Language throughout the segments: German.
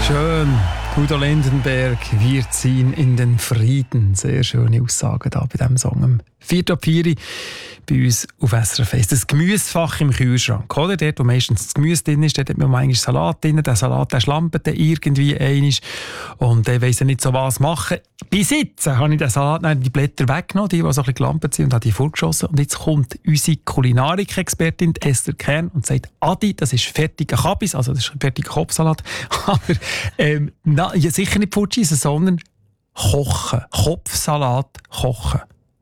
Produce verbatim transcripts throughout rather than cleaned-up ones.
Schön. Udo Lindenberg, wir ziehen in den Frieden. Sehr schöne Aussagen da bei diesem Song. Am vier ab vier bei uns auf S R F eins. Das Gemüsefach im Kühlschrank. Oder? Dort, wo meistens das Gemüse drin ist, dort hat man manchmal Salat drin. Der Salat der schlampt dann irgendwie einmal. Und der weiss nicht so was machen. Bis jetzt habe ich den Salat, nein, die Blätter weggenommen, die, die so ein bisschen gelampt sind, und habe die vorgeschossen. Und jetzt kommt unsere Kulinarik-Expertin Esther Kern und sagt, Adi, das ist fertiger Kabis, also das ist fertiger Kopfsalat. Aber ähm, na, ja, sicher nicht fortschießen, sondern kochen. Kopfsalat kochen.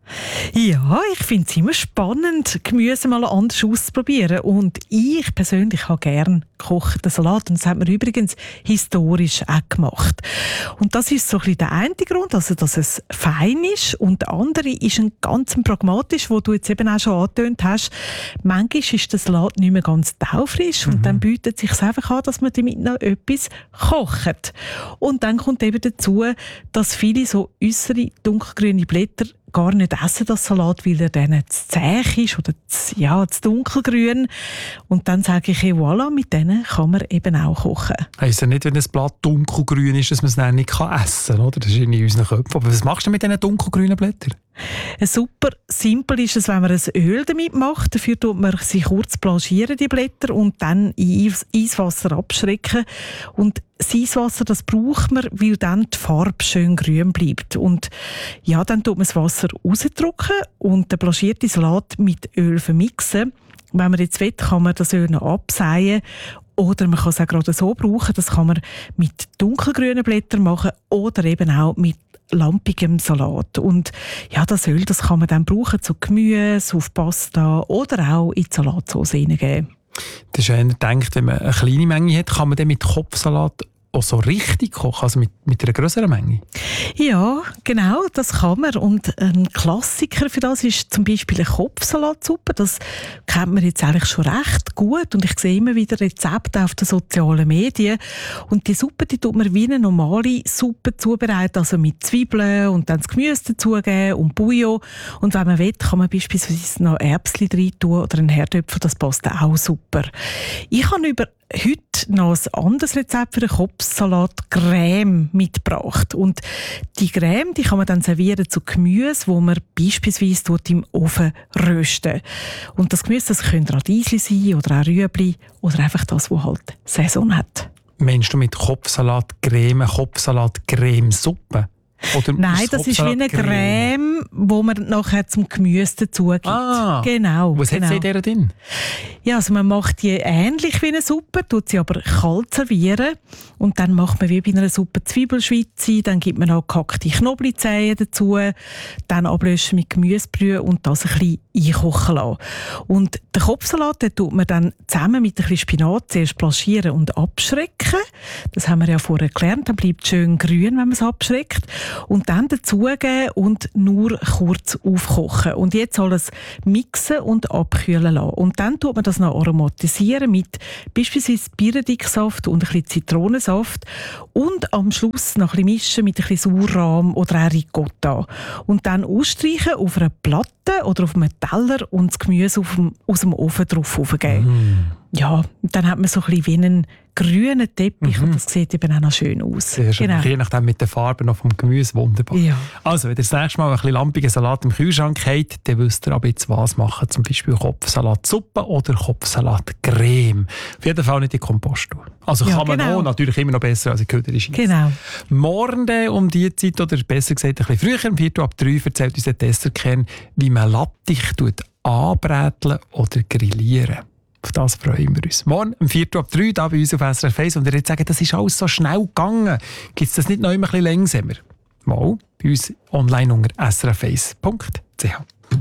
Ja, ich finde es immer spannend, Gemüse mal anders auszuprobieren. Und ich persönlich habe gerne gekochten Salat. Und das hat man übrigens historisch auch gemacht. Und das ist so ein bisschen der eine Grund, also dass es fein ist. Und der andere ist ein ganz pragmatisch, wo du jetzt eben auch schon angetönt hast. Manchmal ist der Salat nicht mehr ganz taufrisch. Mhm. Und dann bietet es sich einfach an, dass man damit noch etwas kocht. Und dann kommt eben dazu, dass viele so äußere dunkelgrüne Blätter gar nicht essen, das Salat, weil er dann zu zäh ist oder zu, ja, zu dunkelgrün. Und dann sage ich, hey, voilà, mit denen kann man eben auch kochen. Heisst ja nicht, wenn ein Blatt dunkelgrün ist, dass man es dann nicht essen kann, oder? Das ist in unseren Köpfen. Aber was machst du mit diesen dunkelgrünen Blättern? Super simpel ist es, wenn man ein Öl damit macht. Dafür tut man sie kurz blanchieren, die Blätter, und dann in Eiswasser abschrecken. Und das Eiswasser, das braucht man, weil dann die Farbe schön grün bleibt. Und ja, dann tut man das Wasser rausdrücken und den blanchierten Salat mit Öl vermixen. Wenn man jetzt will, kann man das Öl noch absäen. Oder man kann es auch gerade so brauchen. Das kann man mit dunkelgrünen Blättern machen oder eben auch mit lampigem Salat. Und ja, das Öl, das kann man dann brauchen zu Gemüse, auf Pasta oder auch in die Salatsauce hineingeben. Das ist ja eher gedacht, wenn man eine kleine Menge hat, kann man dann mit Kopfsalat auch so richtig kochen, also mit, mit einer grösseren Menge? Ja, genau, das kann man. Und ein Klassiker für das ist zum Beispiel eine Kopfsalatsuppe. Das kennt man jetzt eigentlich schon recht gut. Und ich sehe immer wieder Rezepte auf den sozialen Medien. Und die Suppe, die tut man wie eine normale Suppe zubereiten, also mit Zwiebeln und dann das Gemüse dazugeben und Bouillon. Und wenn man will, kann man beispielsweise noch Erbsen rein tun oder einen Herdöpfel, das passt auch super. Ich habe über heute noch ein anderes Rezept für den Kopfsalat Creme mitgebracht. Und die Creme, die kann man dann servieren zu Gemüse, wo man beispielsweise tut im Ofen rösten. Und das Gemüse, das können Radiesli sein oder auch Rüebli oder einfach das, was halt Saison hat. Meinst du mit Kopfsalat Creme, Kopfsalat Cremesuppe? Oder Nein, das ist wie eine Creme, wo man nachher zum Gemüse dazu gibt. Ah, genau. Was genau. hat sie in der drin? Ja, also man macht die ähnlich wie eine Suppe, tut sie aber kalt servieren. Und dann macht man wie bei einer Suppe Zwiebelschweize, dann gibt man auch gehackte Knoblauchzehen dazu, dann ablöschen mit Gemüsebrühe und das ein bisschen einkochen lassen. Und den Kopfsalat, den tut man dann zusammen mit ein bisschen Spinat zuerst blanchieren und abschrecken. Das haben wir ja vorher gelernt, dann bleibt es schön grün, wenn man es abschreckt. Und dann dazugeben und nur kurz aufkochen. Und jetzt alles mixen und abkühlen lassen. Und dann tut man das noch aromatisieren mit beispielsweise Birnendicksaft und ein bisschen Zitronensaft. Und am Schluss noch ein bisschen mischen mit ein bisschen Sauerrahm oder auch Ricotta. Und dann ausstreichen auf einer Platte oder auf einem Teller und das Gemüse auf dem, aus dem Ofen drauf aufgeben. Mm. Ja, dann hat man so ein bisschen wie einen grünen Teppich mhm. und das sieht eben auch noch schön aus. Sehr schön. Genau. Je nachdem mit den Farben noch vom Gemüse wunderbar. Ja. Also, wenn ihr das nächste Mal ein bisschen lampigen Salat im Kühlschrank habt, dann wisst ihr aber jetzt was machen. Zum Beispiel Kopfsalatsuppe oder Kopfsalatcreme. Auf jeden Fall nicht in Kompost tun. Also ja, kann man genau. auch, natürlich immer noch besser als in Köderisch. Genau. Morgen dann um diese Zeit, oder besser gesagt ein bisschen früher, um vier ab drei, erzählt uns der Tesserkern, wie man Lattich anbräteln oder grillieren. Auf das freuen wir uns. Morgen um vier ab drei hier bei uns auf S R F eins. Und ihr jetzt sagen, das ist alles so schnell gegangen. Gibt es das nicht noch immer ein bisschen langsamer? Mal bei uns online unter s r f eins punkt c h.